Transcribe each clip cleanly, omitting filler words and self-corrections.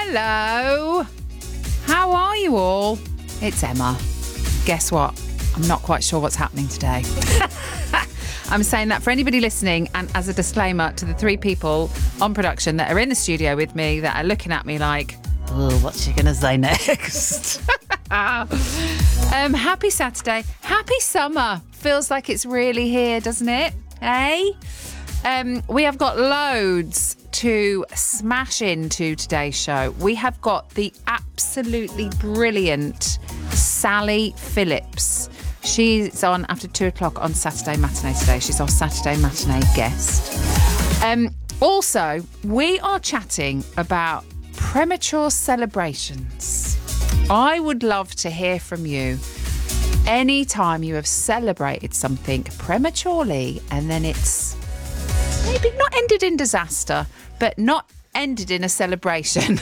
Hello. How are you all? It's Emma. Guess what? I'm not quite sure what's happening today. I'm saying that for anybody listening, and as a disclaimer to the three people on production that are in the studio with me that are looking at me like, oh, what's she going to say next? Happy Saturday. Happy summer. Feels like it's really here, doesn't it? Hey? We have got loads to smash into today's show. We have got the absolutely brilliant Sally Phillips. She's on after 2 o'clock on Saturday Matinee today. She's our Saturday Matinee guest. Also, we are chatting about premature celebrations. I would love to hear from you. Anytime you have celebrated something prematurely and then it's maybe not ended in disaster, but not ended in a celebration.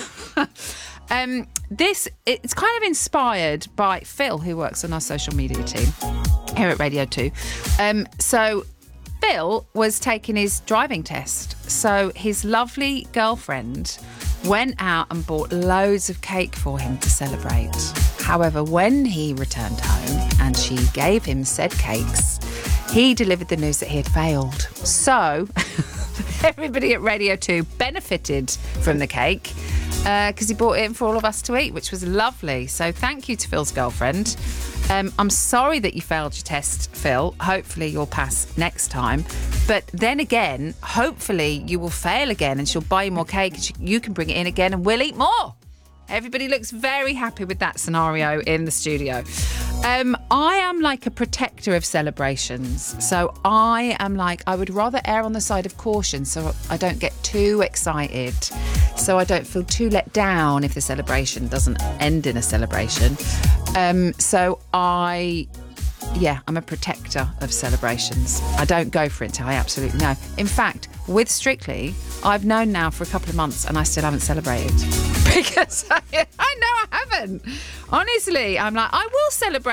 It's kind of inspired by Phil, who works on our social media team here at Radio 2. So Phil was taking his driving test. So his lovely girlfriend went out and bought loads of cake for him to celebrate. However, when he returned home and she gave him said cakes, he delivered the news that he had failed. So everybody at Radio 2 benefited from the cake because he bought it in for all of us to eat, which was lovely. So thank you to Phil's girlfriend. I'm sorry that you failed your test, Phil. Hopefully you'll pass next time. But then again, hopefully you will fail again and she'll buy you more cake and you can bring it in again and we'll eat more. Everybody looks very happy with that scenario in the studio. I am like a protector of celebrations. So I would rather err on the side of caution so I don't get too excited. So I don't feel too let down if the celebration doesn't end in a celebration. I'm a protector of celebrations. I don't go for it until I absolutely know. In fact, with Strictly, I've known now for a couple of months and I still haven't celebrated. Because I know I haven't. Honestly, I'm like, I will celebrate